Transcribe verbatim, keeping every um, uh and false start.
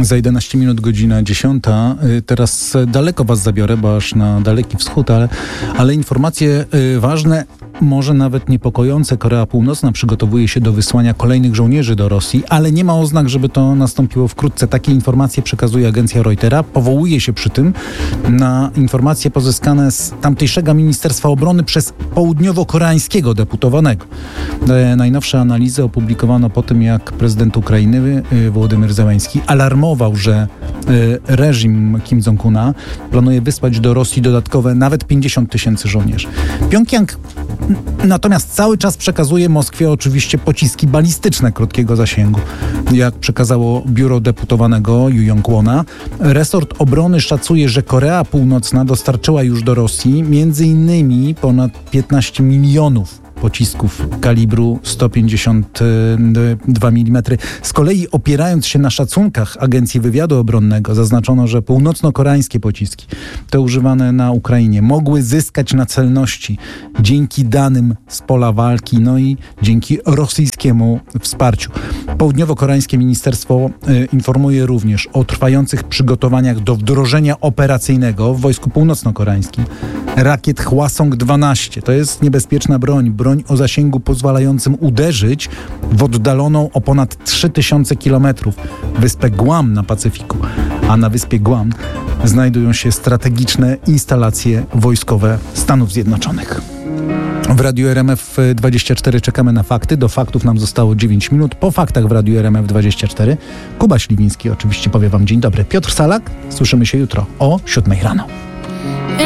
Za jedenaście minut godzina dziesiąta. Teraz daleko was zabiorę, bo aż na Daleki Wschód, ale, ale informacje ważne, może nawet niepokojące. Korea Północna przygotowuje się do wysłania kolejnych żołnierzy do Rosji, ale nie ma oznak, żeby to nastąpiło wkrótce. Takie informacje przekazuje agencja Reutera. Powołuje się przy tym na informacje pozyskane z tamtejszego Ministerstwa Obrony przez południowo-koreańskiego deputowanego. Najnowsze analizy opublikowano po tym, jak prezydent Ukrainy Wołodymyr Zełenski alarmował, że reżim Kim Jong-una planuje wysłać do Rosji dodatkowe nawet pięćdziesiąt tysięcy żołnierzy. Pjongjang natomiast cały czas przekazuje Moskwie oczywiście pociski balistyczne krótkiego zasięgu. Jak przekazało biuro deputowanego Ju Yong-wona, resort obrony szacuje, że Korea Północna dostarczyła już do Rosji między innymi ponad piętnaście milionów pocisków kalibru sto pięćdziesiąt dwa milimetry. Z kolei opierając się na szacunkach Agencji Wywiadu Obronnego zaznaczono, że północno-koreańskie pociski, te używane na Ukrainie, mogły zyskać na celności dzięki danym z pola walki, no i dzięki rosyjskiemu wsparciu. Południowo-koreańskie ministerstwo y, informuje również o trwających przygotowaniach do wdrożenia operacyjnego w wojsku północno-koreańskim rakiet Hwasong dwanaście. To jest niebezpieczna broń, broń o zasięgu pozwalającym uderzyć w oddaloną o ponad trzy tysiące kilometrów wyspę Guam na Pacyfiku. A na wyspie Guam znajdują się strategiczne instalacje wojskowe Stanów Zjednoczonych. W Radiu R M F dwadzieścia cztery czekamy na fakty. Do faktów nam zostało dziewięć minut. Po faktach w Radiu R M F dwadzieścia cztery Kuba Śliwiński oczywiście powie wam dzień dobry. Piotr Salak, słyszymy się jutro o siódmej rano.